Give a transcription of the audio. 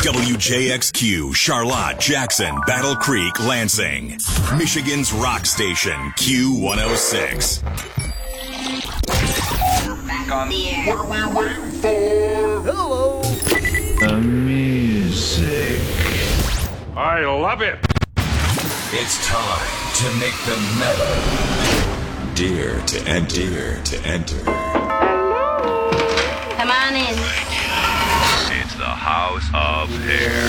WJXQ, Charlotte, Jackson, Battle Creek, Lansing. Michigan's rock station, Q106. We're back on the air. What are we waiting for? Hello. The music. I love it. It's time to make the metal dear to enter. Come on in. It's the House of Hair.